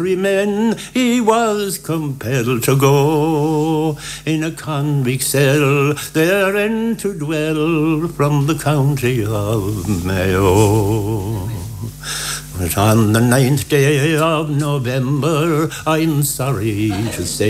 men he was compelled to go in a convict cell, therein to dwell from the county of Mayo. But on the 9th day of November, I'm sorry to say,